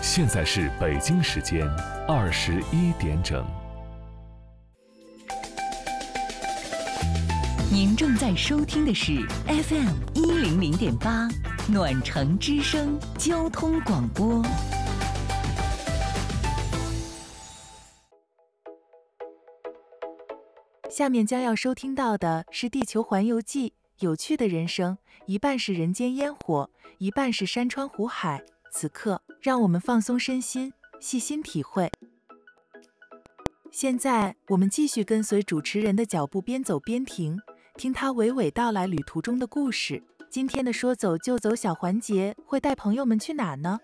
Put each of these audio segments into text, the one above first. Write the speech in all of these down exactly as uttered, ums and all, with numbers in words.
现在是北京时间二十一点整。 您正在收听的是 F M 一零零点八暖城之声交通广播。 下面将要收听到的是《地球环游记》，有趣的人生，一半是人间烟火，一半是山川湖海。此刻，让我们放松身心，细心体会。现在，我们继续跟随主持人的脚步，边走边停，听他娓娓道来旅途中的故事。今天的说走就走小环节会带朋友们去哪呢？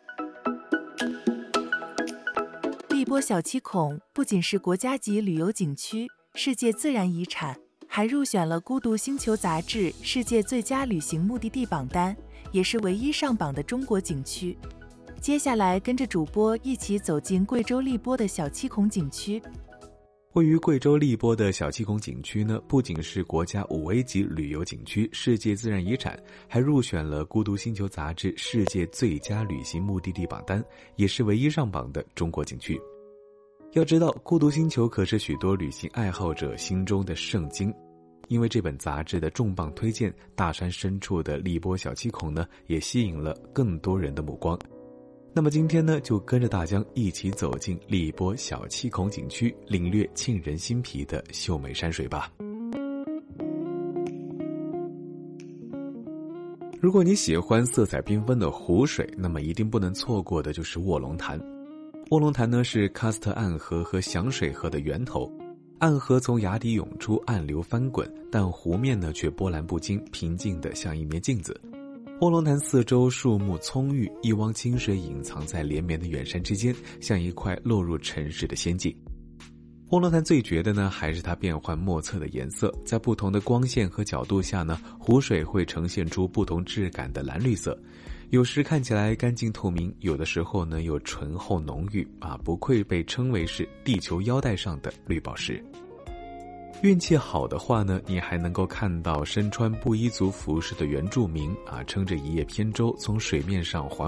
荔波小七孔不仅是国家级旅游景区、世界自然遗产，还入选了《孤独星球》杂志世界最佳旅行目的地榜单，也是唯一上榜的中国景区。接下来跟着主播一起走进贵州荔波的小七孔景区。 位于贵州荔波的小七孔景区呢，不仅是国家五 A 级旅游景区、世界自然遗产，还入选了《孤独星球》杂志世界最佳旅行目的地榜单，也是唯一上榜的中国景区。要知道，《孤独星球》可是许多旅行爱好者心中的圣经，因为这本杂志的重磅推荐，大山深处的荔波小七孔呢，也吸引了更多人的目光。那么今天呢，就跟着大江一起走进荔波小七孔景区，领略沁人心脾的秀美山水吧。如果你喜欢色彩缤纷的湖水，那么一定不能错过的就是卧龙潭。卧龙潭呢，是喀斯特暗河和响水河的源头。暗河从崖底涌出，暗流翻滚，但湖面呢却波澜不惊，平静得像一面镜子。卧龙潭四周树木葱郁，一汪清水隐藏在连绵的远山之间，像一块落入尘世的仙境。卧龙潭最绝的呢，还是它变幻莫测的颜色，在不同的光线和角度下呢，湖水会呈现出不同质感的蓝绿色，有时看起来干净透明，有的时候呢又醇厚浓郁啊，不愧被称为是地球腰带上的绿宝石。运气好的话呢，你还能够看到身穿布依族服饰的原住民啊，撑着一叶扁舟从水面上缓